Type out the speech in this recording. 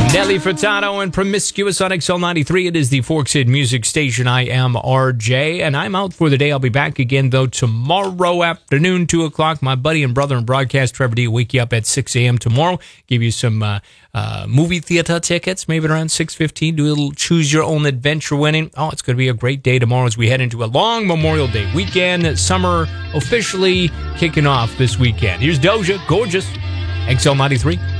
Nelly Furtado and Promiscuous on XL93. It is the Forks Head Music Station. I am RJ, and I'm out for the day. I'll be back again, though, tomorrow afternoon, 2 o'clock. My buddy and brother in broadcast, Trevor D, will wake you up at 6 a.m. tomorrow. Give you some movie theater tickets, maybe around 6:15. Do a little choose-your-own-adventure winning. Oh, it's going to be a great day tomorrow as we head into a long Memorial Day weekend. Summer officially kicking off this weekend. Here's Doja, Gorgeous, XL93.